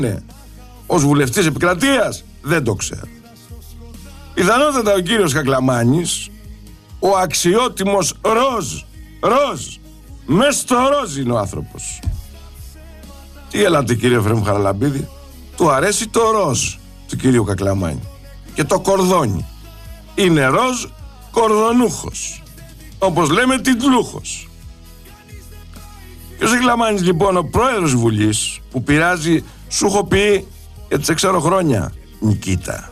είναι ως βουλευτής επικρατείας, δεν το ξέρω. Πιθανότατα ο κύριος Κακλαμάνης, ο αξιότιμος ροζ, μες στο ροζ είναι ο άνθρωπος. Τι γελάτε κύριε Εφραίμ Χαραλαμπίδη? Του αρέσει το ροζ του κυρίου Κακλαμάνη και το κορδόνι. Είναι ροζ κορδονούχος, όπως λέμε τιτλούχος. Και ο Κακλαμάνης λοιπόν, ο πρόεδρος Βουλής, που πειράζει, σου έχω πει για τις ξέρω χρόνια, Νικήτα.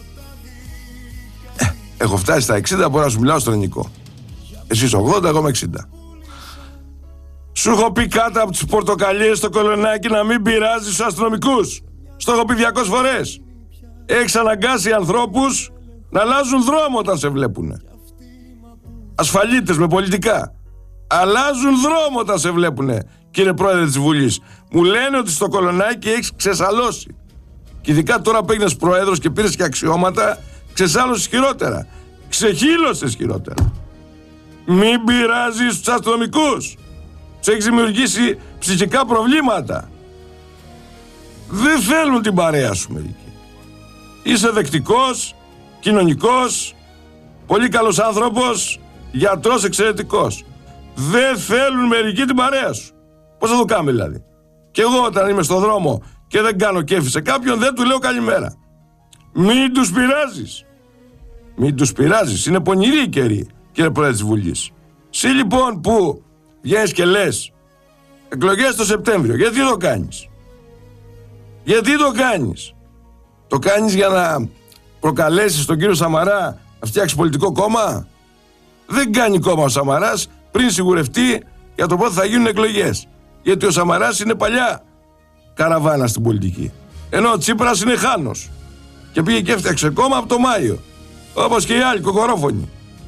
Έχω φτάσει στα 60, μπορώ να σου μιλάω στο ελληνικό. Εσείς 80, εγώ με 60. Σου έχω πει κάτω από τις πορτοκαλιές στο Κολονάκι να μην πειράζεις τους αστυνομικούς. Στο έχω πει 200 φορές. Έχεις αναγκάσει ανθρώπους να αλλάζουν δρόμο όταν σε βλέπουνε. Ασφαλίτες με πολιτικά. Αλλάζουν δρόμο όταν σε βλέπουνε, κύριε πρόεδρε της Βουλής. Μου λένε ότι στο Κολονάκι έχεις ξεσαλώσει. Και ειδικά τώρα που έγινες πρόεδρος και πήρες και αξιώματα, ξεσάλωσες χειρότερα. Ξεχύλωσες χειρότερα. Μην πειράζεις τους αστυνομικούς. Τους έχεις δημιουργήσει ψυχικά προβλήματα. Δεν θέλουν την παρέα σου μερικοί. Είσαι δεκτικός, κοινωνικός, πολύ καλός άνθρωπος, γιατρός εξαιρετικός. Δεν θέλουν μερικοί την παρέα σου. Πώς θα το κάνουμε δηλαδή? Και εγώ όταν είμαι στον δρόμο και δεν κάνω κέφι σε κάποιον, δεν του λέω καλημέρα. Μην τους πειράζεις. Μην τους πειράζεις. Είναι πονηρή η καιρή, κύριε πρόεδρε της Βουλής. Εσύ λοιπόν που βγαίνεις και λες εκλογές το Σεπτέμβριο, γιατί το κάνεις? Γιατί το κάνεις? Το κάνεις για να προκαλέσεις τον κύριο Σαμαρά να φτιάξει πολιτικό κόμμα? Δεν κάνει κόμμα ο Σαμαράς πριν σιγουρευτεί για το πότε θα γίνουν εκλογές. Γιατί ο Σαμαράς είναι παλιά καραβάνα στην πολιτική. Ενώ ο Τσίπρας είναι χάνος. Και πήγε και έφτιαξε κόμμα από το Μάιο. Όπως και οι άλλοι κοκορόφωνοι.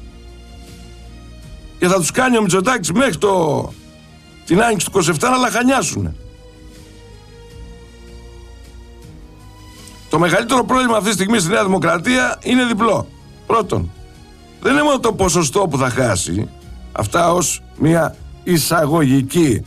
Και θα τους κάνει ο Μητσοτάκης μέχρι την άνοιξη του 27 να λαχανιάσουνε. Το μεγαλύτερο πρόβλημα αυτή τη στιγμή στη Νέα Δημοκρατία είναι διπλό. Πρώτον, δεν είναι μόνο το ποσοστό που θα χάσει, αυτά ως μια εισαγωγική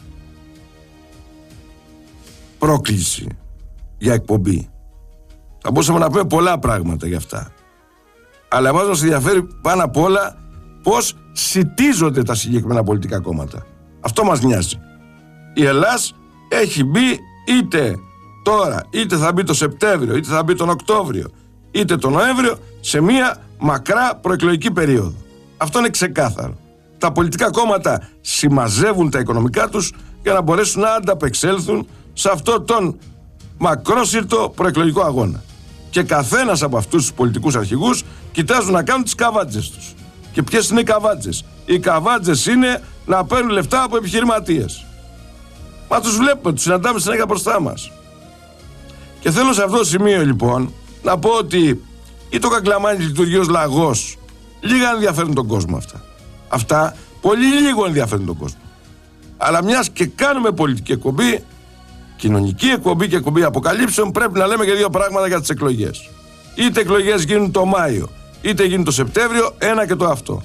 πρόκληση για εκπομπή. Θα μπορούσαμε να πούμε πολλά πράγματα για αυτά. Αλλά εμάς μας ενδιαφέρει πάνω απ' όλα πώς σιτίζονται τα συγκεκριμένα πολιτικά κόμματα. Αυτό μας νοιάζει. Η Ελλάς έχει μπει είτε τώρα, είτε θα μπει το Σεπτέμβριο, είτε θα μπει τον Οκτώβριο, είτε τον Νοέμβριο, σε μια μακρά προεκλογική περίοδο. Αυτό είναι ξεκάθαρο. Τα πολιτικά κόμματα συμμαζεύουν τα οικονομικά τους για να μπορέσουν να ανταπεξέλθουν σε αυτό τον μακρόσυρτο προεκλογικό αγώνα. Και καθένας από αυτούς τους πολιτικούς αρχηγούς κοιτάζουν να κάνουν τις καβάτζες τους. Και ποιες είναι οι καβάτζες? Οι καβάτζες είναι να παίρνουν λεφτά από επιχειρηματίες. Μα τους βλέπουμε, τους συναντάμε συνέχεια μπροστά μας. Και θέλω σε αυτό το σημείο λοιπόν να πω ότι ή το Κακλαμάνι λειτουργεί ως λαγός. Λίγα ενδιαφέρουν τον κόσμο αυτά. Αυτά πολύ λίγο ενδιαφέρουν τον κόσμο. Αλλά μιας και κάνουμε πολιτική εκπομπή, κοινωνική εκπομπή και εκπομπή αποκαλύψεων, πρέπει να λέμε και δύο πράγματα για τις εκλογές. Είτε εκλογές γίνουν το Μάιο, είτε γίνουν το Σεπτέμβριο, ένα και το αυτό.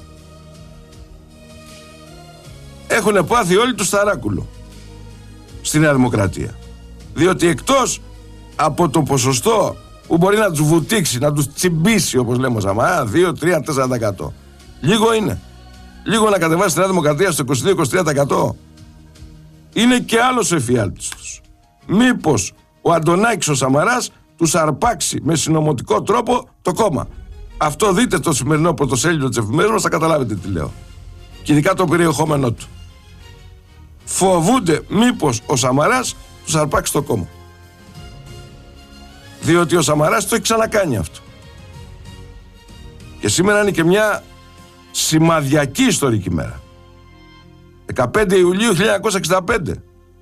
Έχουν πάθει όλοι του σταράκουλο στη Νέα Δημοκρατία. Διότι εκτός από το ποσοστό που μπορεί να τους βουτήξει, να τους τσιμπήσει, όπως λέμε ο Σαμαρά, 2, 3, 4%. Λίγο είναι. Λίγο να κατεβάσει τη Νέα Δημοκρατία στο 22-23%. Είναι και άλλος ο εφιάλτης τους. Μήπως ο Αντωνάκης ο Σαμαράς τους αρπάξει με συνωμοτικό τρόπο το κόμμα. Αυτό δείτε το σημερινό πρωτοσέλιδο της εφημερίδας μας, θα καταλάβετε τι λέω. Και ειδικά το περιεχόμενό του. Φοβούνται μήπως ο Σαμαράς τους αρπάξει το κόμμα. Διότι ο Σαμαράς το έχει ξανακάνει αυτό. Και σήμερα είναι και μια σημαδιακή ιστορική μέρα. 15 Ιουλίου 1965.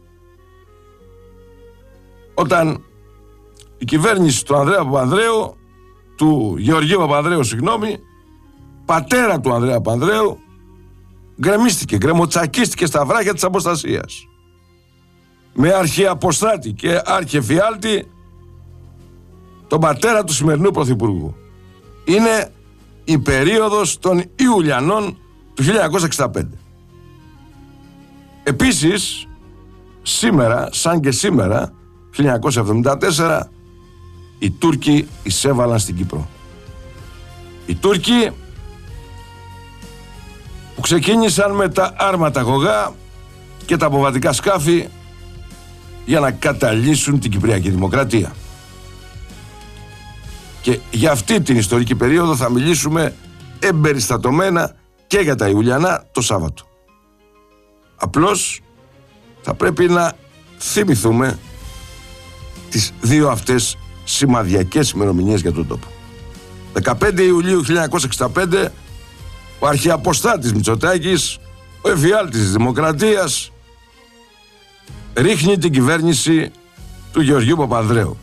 Όταν η κυβέρνηση του Ανδρέα Παπανδρέου, του Γεωργίου Παπανδρέου, πατέρα του Ανδρέα Παπανδρέου, γκρεμίστηκε, γκρεμοτσακίστηκε στα βράχια της αποστασίας. Με αρχιαποστάτη και αρχιεφιάλτη τον πατέρα του σημερινού πρωθυπουργού. Είναι η περίοδος των Ιουλιανών του 1965. Επίσης, σήμερα, σαν και σήμερα, 1974 οι Τούρκοι εισέβαλαν στην Κύπρο. Οι Τούρκοι που ξεκίνησαν με τα άρματα γογά και τα αποβατικά σκάφη για να καταλύσουν την Κυπριακή Δημοκρατία. Και για αυτή την ιστορική περίοδο θα μιλήσουμε εμπεριστατωμένα και για τα Ιουλιανά το Σάββατο. Απλώς θα πρέπει να θυμηθούμε τις δύο αυτές σημαδιακές ημερομηνίες για τον τόπο. 15 Ιουλίου 1965 ο αρχιαποστάτης Μητσοτάκης, ο εφιάλτης της Δημοκρατίας, ρίχνει την κυβέρνηση του Γεωργίου Παπανδρέου.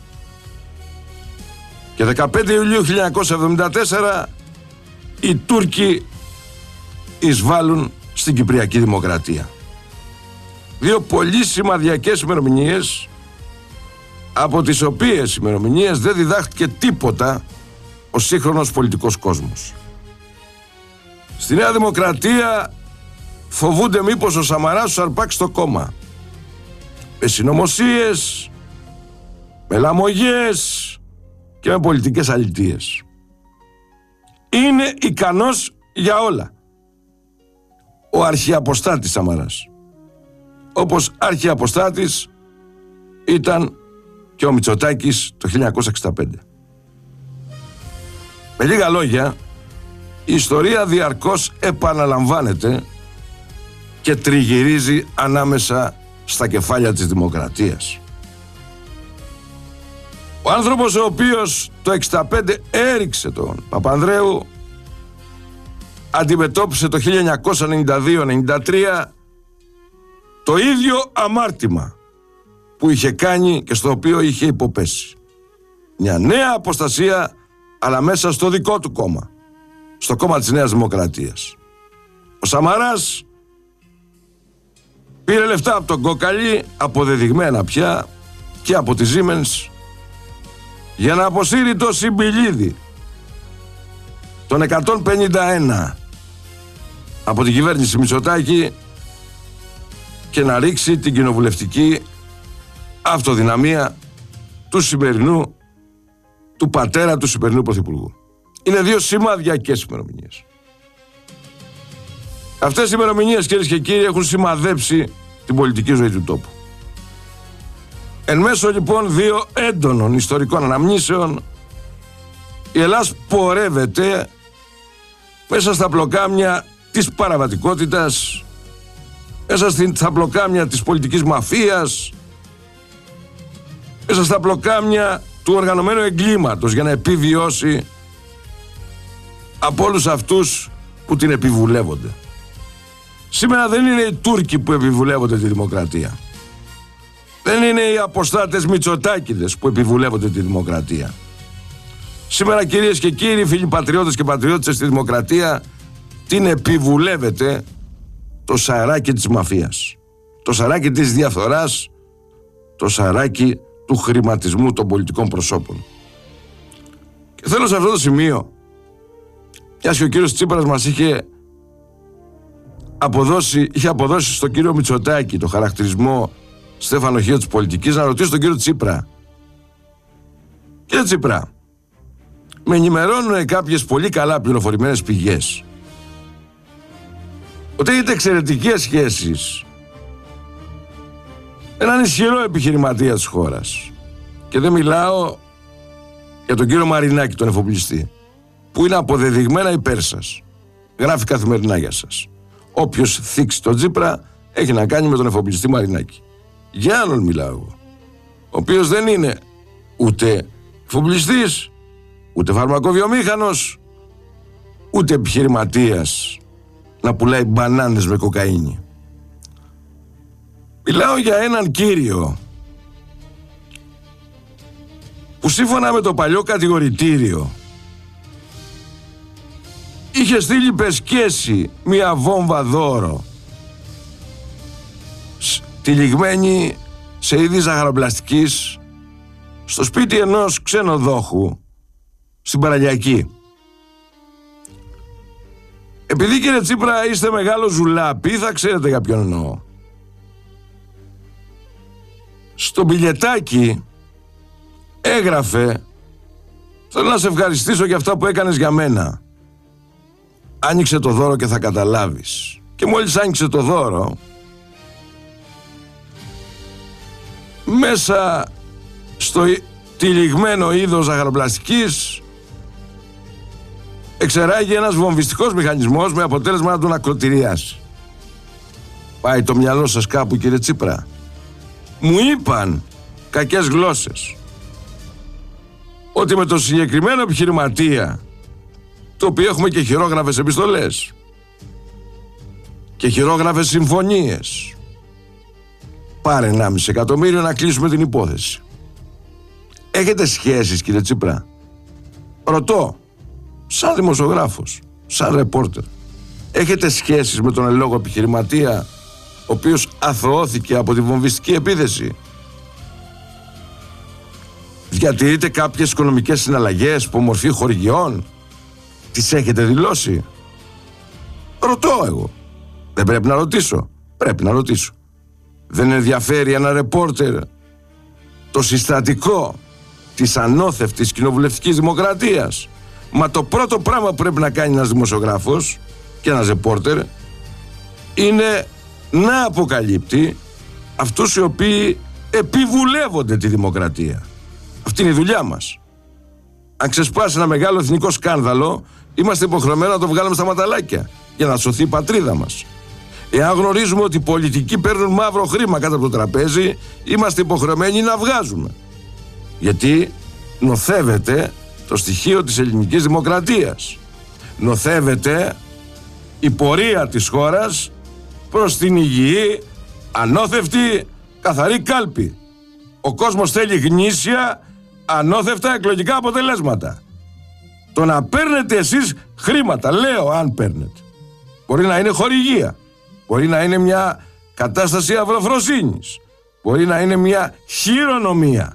Και 15 Ιουλίου 1974 οι Τούρκοι εισβάλλουν στην Κυπριακή Δημοκρατία. Δύο πολύ σημαδιακές ημερομηνίες, από τις οποίες ημερομηνίες δεν διδάχτηκε τίποτα ο σύγχρονος πολιτικός κόσμος. Στη Νέα Δημοκρατία φοβούνται μήπως ο Σαμαράς τους αρπάξει το κόμμα. Με συνωμοσίες, με λαμογές και με πολιτικές αλητίες. Είναι ικανός για όλα ο αρχιαποστάτης Σαμαράς. Όπως αρχιαποστάτης ήταν και ο Μητσοτάκης το 1965. Με λίγα λόγια, η ιστορία διαρκώς επαναλαμβάνεται και τριγυρίζει ανάμεσα στα κεφάλια της δημοκρατίας. Ο άνθρωπος ο οποίος το 1965 έριξε τον Παπανδρέου αντιμετώπισε το 1992-93 το ίδιο αμάρτημα που είχε κάνει και στο οποίο είχε υποπέσει. Μια νέα αποστασία, αλλά μέσα στο δικό του κόμμα, στο κόμμα της Νέας Δημοκρατίας. Ο Σαμαράς πήρε λεφτά από τον Κόκαλη, αποδεδειγμένα πια, και από τη Siemens, για να αποσύρει το Σιμπηλίδη, τον 151, από την κυβέρνηση Μητσοτάκη και να ρίξει την κοινοβουλευτική αυτοδυναμία του σημερινού, του πατέρα του σημερινού πρωθυπουργού. Είναι δύο σημαδιακές ημερομηνίες. Αυτές οι ημερομηνίες, κυρίες και κύριοι, έχουν σημαδέψει την πολιτική ζωή του τόπου. Εν μέσω λοιπόν δύο έντονων ιστορικών αναμνήσεων, η Ελλάς πορεύεται μέσα στα πλοκάμια της παραβατικότητας, μέσα στα πλοκάμια της πολιτικής μαφίας, μέσα στα πλοκάμια του οργανωμένου εγκλήματος, για να επιβιώσει από όλους αυτούς που την επιβουλεύονται. Σήμερα δεν είναι οι Τούρκοι που επιβουλεύονται τη δημοκρατία. Δεν είναι οι αποστάτες Μητσοτάκηδες που επιβουλεύονται τη δημοκρατία. Σήμερα, κυρίες και κύριοι, φίλοι πατριώτες και πατριώτες, στη δημοκρατία την επιβουλεύεται το σαράκι της μαφίας, το σαράκι της διαφθοράς, το σαράκι του χρηματισμού των πολιτικών προσώπων. Και θέλω σε αυτό το σημείο, μιας και ο κύριος Τσίπρας μας είχε αποδώσει στον κύριο Μητσοτάκη το χαρακτηρισμό Στέφανο Χίο της πολιτικής, να ρωτήσω τον κύριο Τσίπρα. Κύριε Τσίπρα, με ενημερώνουν κάποιες πολύ καλά πληροφορημένες πηγές ότι έχετε εξαιρετικές σχέσεις έναν ισχυρό επιχειρηματία της χώρας, και δεν μιλάω για τον κύριο Μαρινάκη, τον εφοπλιστή, που είναι αποδεδειγμένα υπέρ σας, γράφει καθημερινά για σας. Όποιος θίξει τον Τσίπρα έχει να κάνει με τον εφοπλιστή Μαρινάκη. Για άλλον μιλάω εγώ, ο οποίος δεν είναι ούτε εφοπλιστής, ούτε φαρμακοβιομήχανος, ούτε επιχειρηματίας να πουλάει μπανάνες με κοκαίνη. Μιλάω για έναν κύριο που σύμφωνα με το παλιό κατηγορητήριο είχε στείλει πεσκέση μια βόμβα δώρο τυλιγμένη σε είδη ζαχαροπλαστικής στο σπίτι ενός ξενοδόχου στην Παραλιακή. Επειδή, κύριε Τσίπρα, είστε μεγάλο ζουλάπι, θα ξέρετε για ποιον εννοώ. Στο μπιλιετάκι έγραφε: θέλω να σε ευχαριστήσω για αυτά που έκανες για μένα. Άνοιξε το δώρο και θα καταλάβεις. Και μόλις άνοιξε το δώρο, μέσα στο τυλιγμένο είδος ζαχαροπλαστικής εξεράγει ένας βομβιστικός μηχανισμός με αποτέλεσμα να τον ακροτηριάσει. Πάει το μυαλό σας κάπου, κύριε Τσίπρα? Μου είπαν κακές γλώσσες ότι με το συγκεκριμένο επιχειρηματία, το οποίο έχουμε και χειρόγραφες επιστολές και χειρόγραφες συμφωνίες, πάρε 1,5 εκατομμύριο να κλείσουμε την υπόθεση. Έχετε σχέσεις, κύριε Τσίπρα? Ρωτώ, σαν δημοσιογράφος, σαν ρεπόρτερ, έχετε σχέσεις με τον εν λόγω επιχειρηματία, ο οποίος αθωώθηκε από τη βομβιστική επίθεση? Διατηρείτε κάποιες οικονομικές συναλλαγές που μορφή χορηγιών? Τις έχετε δηλώσει? Ρωτώ εγώ. Δεν πρέπει να ρωτήσω? Πρέπει να ρωτήσω. Δεν ενδιαφέρει ένα ρεπόρτερ το συστατικό της ανώθευτης κοινοβουλευτικής δημοκρατίας? Μα το πρώτο πράγμα που πρέπει να κάνει ένας δημοσιογράφος και ένας ρεπόρτερ είναι να αποκαλύπτει αυτούς οι οποίοι επιβουλεύονται τη δημοκρατία. Αυτή είναι η δουλειά μας. Αν ξεσπάσει ένα μεγάλο εθνικό σκάνδαλο, είμαστε υποχρεωμένοι να το βγάλουμε στα ματαλάκια για να σωθεί η πατρίδα μας. Εάν γνωρίζουμε ότι οι πολιτικοί παίρνουν μαύρο χρήμα κάτω από το τραπέζι, είμαστε υποχρεωμένοι να βγάζουμε. Γιατί νοθεύεται το στοιχείο της ελληνικής δημοκρατίας. Νοθεύεται η πορεία της χώρας προς την υγιή, ανώθευτη, καθαρή κάλπη. Ο κόσμος θέλει γνήσια, ανώθευτα εκλογικά αποτελέσματα. Το να παίρνετε εσείς χρήματα, λέω αν παίρνετε, μπορεί να είναι χορηγία, μπορεί να είναι μια κατάσταση αυροφροσύνης, μπορεί να είναι μια χειρονομία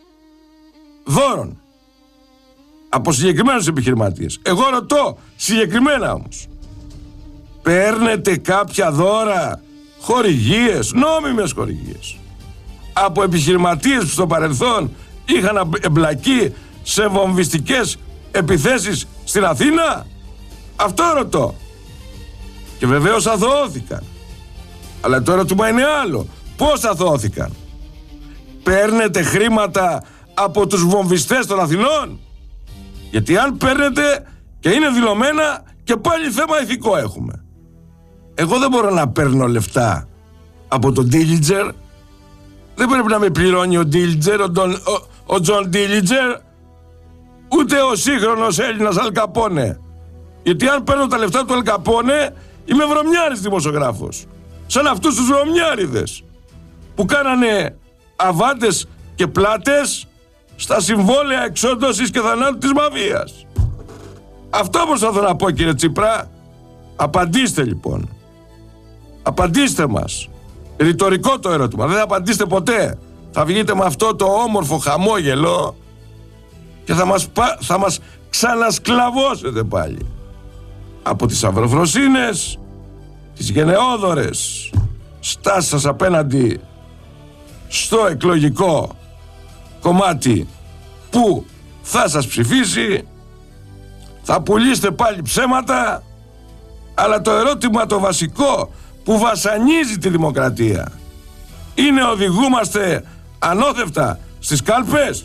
δώρων από συγκεκριμένους επιχειρηματίες. Εγώ ρωτώ συγκεκριμένα όμως, παίρνετε κάποια δώρα, χορηγίες, νόμιμες χορηγίες, από επιχειρηματίες που στο παρελθόν είχαν εμπλακεί σε βομβιστικές επιθέσεις στην Αθήνα? Αυτό ρωτώ. Και βεβαίως αθωώθηκαν. Αλλά το ερώτημα είναι άλλο. Πώς αθωώθηκαν? Παίρνετε χρήματα από τους βομβιστές των Αθηνών? Γιατί αν παίρνετε και είναι δηλωμένα, και πάλι θέμα ηθικό έχουμε. Εγώ δεν μπορώ να παίρνω λεφτά από τον Ντίλιτζερ. Δεν πρέπει να με πληρώνει ο Ντίλιτζερ, ο Τζον Ντίλιτζερ, ούτε ο σύγχρονος Έλληνας Αλκαπόνε. Γιατί αν παίρνω τα λεφτά του Αλκαπόνε, είμαι βρωμιάρης δημοσιογράφος. Σαν αυτούς τους βρωμιάριδες που κάνανε αβάντες και πλάτες στα συμβόλαια εξόντωσης και θανάτου της μαφίας. Αυτό προσπαθώ να πω, κύριε Τσίπρα. Απαντήστε λοιπόν. Απαντήστε μας. Ρητορικό το ερώτημα. Δεν θα απαντήσετε ποτέ. Θα βγείτε με αυτό το όμορφο χαμόγελο και θα μας ξανασκλαβώσετε πάλι. Από τις αυροφροσύνες, τις γενναιόδωρες στάσεις σας απέναντι στο εκλογικό κομμάτι που θα σας ψηφίσει, θα πουλήσετε πάλι ψέματα, αλλά το ερώτημα το βασικό που βασανίζει τη δημοκρατία είναι, οδηγούμαστε ανώθευτα στις κάλπες?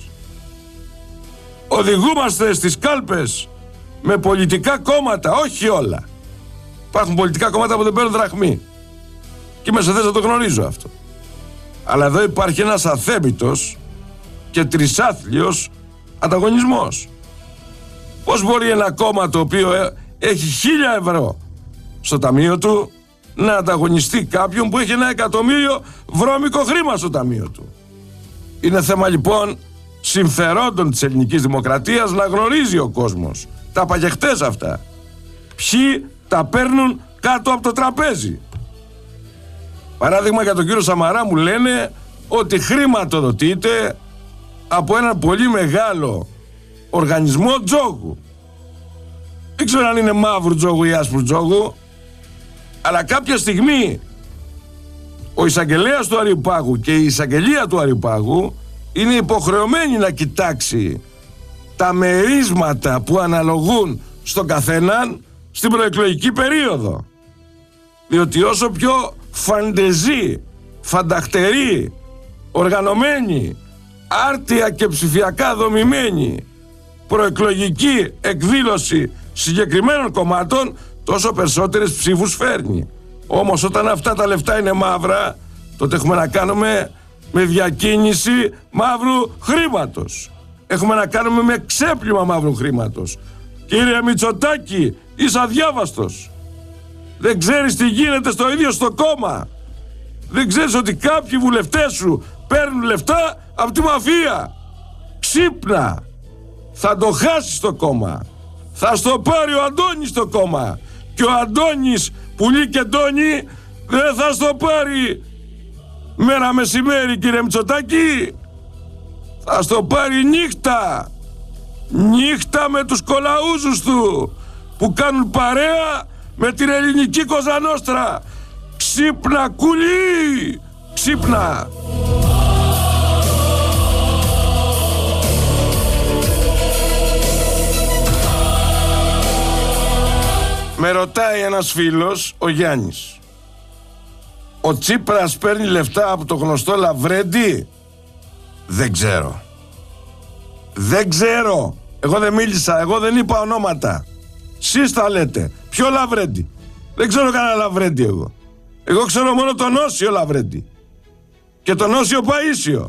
Οδηγούμαστε στις κάλπες με πολιτικά κόμματα? Όχι όλα. Υπάρχουν πολιτικά κόμματα που δεν παίρνουν δραχμή και είμαι σε θέση να το γνωρίζω αυτό. Αλλά εδώ υπάρχει ένας αθέμητος και τρισάθλιος ανταγωνισμός. Πώς μπορεί ένα κόμμα το οποίο έχει 1.000 ευρώ στο ταμείο του να ανταγωνιστεί κάποιον που έχει 1 εκατομμύριο βρώμικο χρήμα στο ταμείο του? Είναι θέμα λοιπόν συμφερόντων της ελληνικής δημοκρατίας να γνωρίζει ο κόσμος τα παγεχτές αυτά. Ποιοι τα παίρνουν κάτω από το τραπέζι. Παράδειγμα, για τον κύριο Σαμαρά μου λένε ότι χρηματοδοτείται από έναν πολύ μεγάλο οργανισμό τζόγου. Δεν ξέρω αν είναι μαύρου τζόγου ή άσπρου τζόγου, αλλά κάποια στιγμή ο εισαγγελέας του Αριουπάγου και η εισαγγελία του Αριουπάγου είναι υποχρεωμένη να κοιτάξει τα μερίσματα που αναλογούν στον καθέναν στην προεκλογική περίοδο. Διότι όσο πιο φαντεζή, φανταχτερή, οργανωμένη, άρτια και ψηφιακά δομημένη προεκλογική εκδήλωση συγκεκριμένων κομμάτων, τόσο περισσότερες ψήφους φέρνει. Όμως όταν αυτά τα λεφτά είναι μαύρα, τότε έχουμε να κάνουμε με διακίνηση μαύρου χρήματος. Έχουμε να κάνουμε με ξέπλυμα μαύρου χρήματος. Κύριε Μητσοτάκη, είσαι αδιάβαστος. Δεν ξέρεις τι γίνεται στο ίδιο στο κόμμα. Δεν ξέρεις ότι κάποιοι βουλευτές σου παίρνουν λεφτά από τη μαφία. Ξύπνα. Θα το χάσεις το κόμμα. Θα στο πάρει ο Αντώνης το κόμμα. Και ο Αντώνης πουλί και ντόνι δεν θα στο πάρει μέρα μεσημέρι, κύριε Μητσοτάκη. Θα στο πάρει νύχτα. Νύχτα με τους κολαούζους του που κάνουν παρέα με την ελληνική Κοζανόστρα. Ξύπνα κουλί. Ξύπνα. Με ρωτάει ένας φίλος, ο Γιάννης, ο Τσίπρας παίρνει λεφτά από το γνωστό Λαβρέντι? Δεν ξέρω. Δεν ξέρω. Εγώ δεν μίλησα, εγώ δεν είπα ονόματα. Σεις τα λέτε. Ποιο Λαβρέντι? Δεν ξέρω κανένα Λαβρέντι εγώ. Εγώ ξέρω μόνο τον Όσιο Λαβρέντι και τον Όσιο Παΐσιο.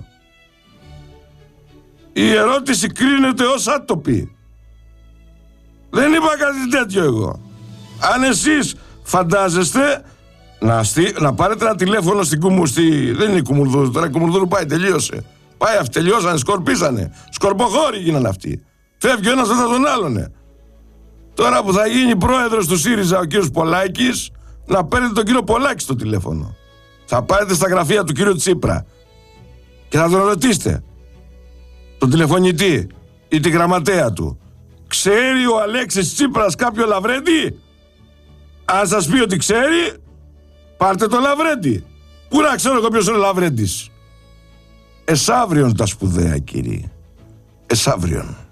Η ερώτηση κρίνεται ως άτοπη. Δεν είπα κάτι τέτοιο εγώ. Αν εσείς φαντάζεστε να πάρετε ένα τηλέφωνο στην Κουμουστή, δεν είναι η Κουμουρδούρου, τώρα η Κουμουρδούρου πάει, τελείωσε. Πάει αυτοί, τελειώσανε, σκορπίσανε. Σκορποχώροι γίνανε αυτοί. Φεύγει ο ένας μετά τον άλλον. Τώρα που θα γίνει πρόεδρος του ΣΥΡΙΖΑ ο κύριος Πολάκης, να παίρνετε τον κύριο Πολάκη στο τηλέφωνο. Θα πάρετε στα γραφεία του κύριου Τσίπρα και θα τον ρωτήσετε, τον τηλεφωνητή ή τη γραμματέα του, ξέρει ο Αλέξης Τσίπρας κάποιο Λαβρέντι? Αν σας πει ότι ξέρει, πάρτε το Λαβρέντι. Πού να ξέρω εγώ ποιος είναι ο Λαβρέντης? Εσαύριον τα σπουδαία, κύριοι. Εσαύριον.